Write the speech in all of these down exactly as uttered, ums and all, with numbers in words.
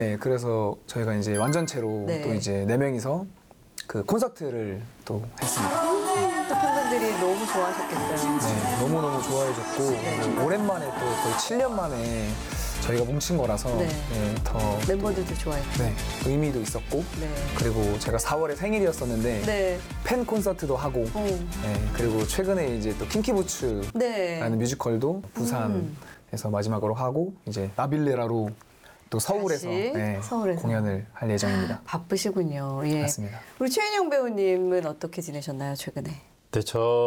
네, 그래서 저희가 이제 완전체로 네. 또 이제 네 명이서 그 콘서트를 또 했습니다. 또 팬분들이 너무 좋아하셨겠어요. 네, 너무너무 좋아해줬고 그리고 오랜만에 또 거의 칠 년 만에 저희가 뭉친 거라서 네. 네, 더 멤버들도 좋아했고. 네, 의미도 있었고 네. 그리고 제가 사월에 생일이었었는데 네. 팬 콘서트도 하고 어. 네, 그리고 최근에 이제 또 킹키부츠라는 네. 뮤지컬도 부산에서 마지막으로 하고 이제 나빌레라로 또 서울에서, 다시 네, 서울에서. 공연을 할 예정입니다. 바쁘시군요. 예. 맞습니다. 우리 최인영 배우님은 어떻게 지내셨나요, 최근에? 네,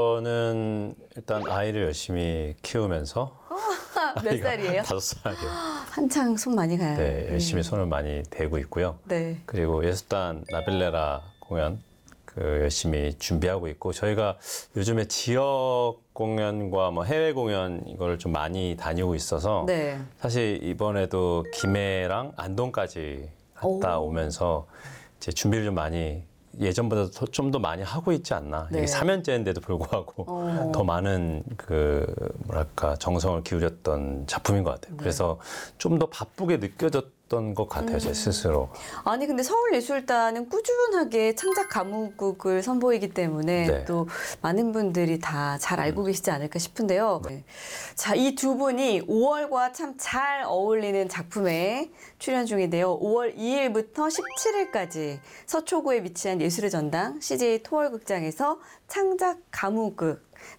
저는 일단 아이를 열심히 키우면서 몇 아이가 살이에요? 다섯 살이요. 한창 손 많이 가요. 네, 열심히 손을 많이 대고 있고요. 네. 그리고 예술단 나빌레라 공연 그 열심히 준비하고 있고 저희가 요즘에 지역 공연과 뭐 해외 공연 이걸 좀 많이 다니고 있어서 네. 사실 이번에도 김해랑 안동까지 갔다 오. 오면서 이제 준비를 좀 많이 예전보다 좀 더 많이 하고 있지 않나. 네. 이게 삼 년째인데도 불구하고 어. 더 많은 그 뭐랄까 정성을 기울였던 작품인 것 같아요. 네. 그래서 좀 더 바쁘게 느껴졌던 것 같아요, 제 스스로. 아니 근데 서울예술단은 꾸준하게 창작 가무국을 선보이기 때문에 네. 또 많은 분들이 다 잘 알고 계시지 않을까 싶은데요. 네. 자, 이 두 분이 오월과 참 잘 어울리는 작품에 출연 중인데요. 오월 이일부터 십칠일까지 서초구에 위치한 예술의 전당 씨제이 토월극장에서 창작 가무극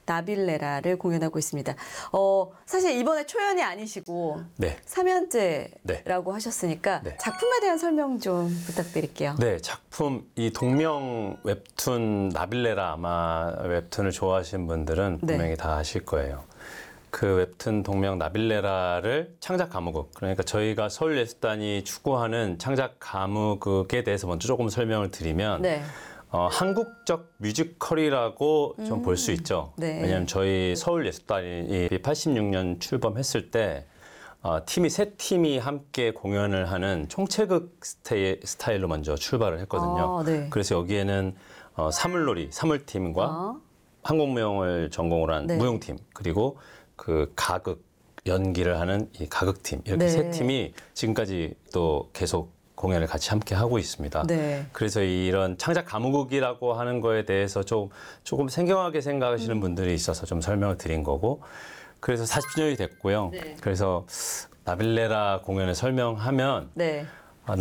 나빌레라를 공연하고 있습니다. 어, 사실 이번에 초연이 아니시고 네. 삼 년째라고 네. 하셨으니까 네. 작품에 대한 설명 좀 부탁드릴게요. 네, 작품 이 동명 웹툰 나빌레라 아마 웹툰을 좋아하시는 분들은 네. 분명히 다 아실 거예요. 그 웹툰 동명 나빌레라를 창작 가무극, 그러니까 저희가 서울예술단이 추구하는 창작 가무극에 대해서 먼저 조금 설명을 드리면 네. 어, 한국적 뮤지컬이라고 좀 볼 수 있죠. 네. 왜냐하면 저희 서울예술단이 팔십육 년 출범했을 때 어, 팀이 세 팀이 함께 공연을 하는 총체극 스타일, 스타일로 먼저 출발을 했거든요. 아, 네. 그래서 여기에는 어, 사물놀이, 사물팀과 아. 한국무용을 전공으로 한 네. 무용팀, 그리고 그 가극, 연기를 하는 이 가극팀, 이렇게 네. 세 팀이 지금까지 또 계속 공연을 같이 함께 하고 있습니다. 네. 그래서 이런 창작 가무극이라고 하는 거에 대해서 좀, 조금 생경하게 음. 생각하시는 분들이 있어서 좀 설명을 드린 거고, 그래서 사십 주년이 됐고요. 네. 그래서 나빌레라 공연을 설명하면 네. 아,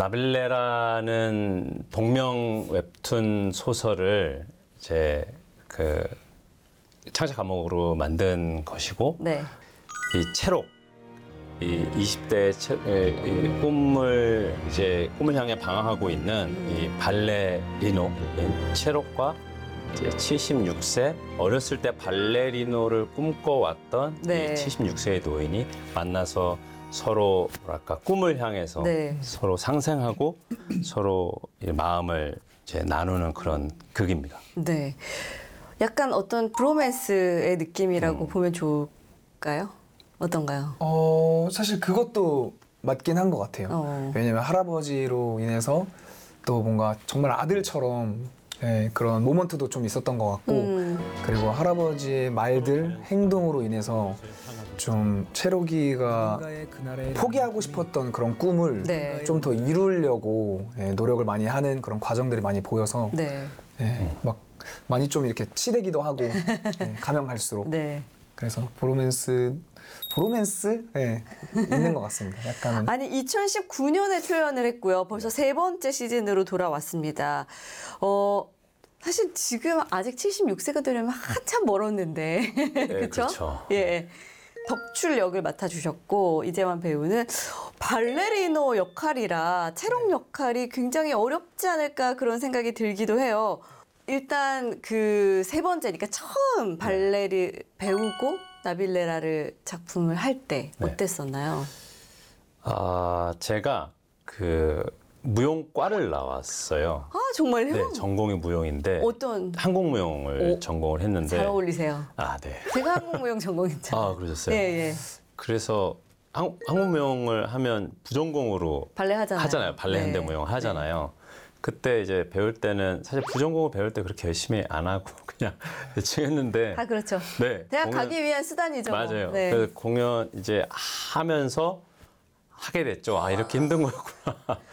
나빌레라는 동명 웹툰 소설을 이제 그 창작 과목으로 만든 것이고, 네. 이 체록, 이 이십 대 체, 이 꿈을 이제 꿈을 향해 방황하고 있는 이 발레리노 이 체록과 이제 칠십육 세 어렸을 때 발레리노를 꿈꿔왔던 네. 이 칠십육 세의 노인이 만나서 서로 뭐랄까 꿈을 향해서 네. 서로 상생하고 서로 이 마음을 이제 나누는 그런 극입니다. 네. 약간 어떤 브로맨스의 느낌이라고 음. 보면 좋을까요? 어떤가요? 어, 사실 그것도 맞긴 한 것 같아요. 어. 왜냐면 할아버지로 인해서 또 뭔가 정말 아들처럼 예, 그런 모먼트도 좀 있었던 것 같고 음. 그리고 할아버지의 말들, 행동으로 인해서 좀 체록이가 포기하고 싶었던 그런 꿈을 네. 좀 더 이루려고 예, 노력을 많이 하는 그런 과정들이 많이 보여서 네. 예, 막 많이 좀 이렇게 치대기도 하고 예, 가면 갈수록 네. 그래서 브로맨스 브로맨스 예, 있는 것 같습니다. 약간은 아니 이천십구 년에 출연을 했고요. 벌써 세 번째 시즌으로 돌아왔습니다. 어 사실 지금 아직 칠십육 세가 되려면 한참 멀었는데 그렇죠? 그렇죠. 예. 덕출 역을 맡아주셨고 이재환 배우는 발레리노 역할이라 체록 역할이 굉장히 어렵지 않을까 그런 생각이 들기도 해요. 일단 그 세 번째니까 처음 발레리 배우고 나빌레라를 작품을 할 때 네. 어땠었나요? 아, 제가 그 무용과를 나왔어요. 아 정말요? 네, 전공이 무용인데 어떤 한국무용을 오, 전공을 했는데 잘 어울리세요. 아, 네. 제가 한국무용 전공했잖아요. 아, 그러셨어요? 예, 예. 그래서 한, 한국무용을 하면 부전공으로 발레 하잖아요. 하잖아요. 발레 네. 현대무용 하잖아요. 그때 이제 배울 때는 사실 부전공을 배울 때 그렇게 열심히 안 하고 그냥 대충 했는데 아 그렇죠. 네, 대학 공연- 가기 위한 수단이죠. 뭐. 맞아요. 네. 그래서 공연 이제 하면서 하게 됐죠. 아, 이렇게 힘든 거였구나.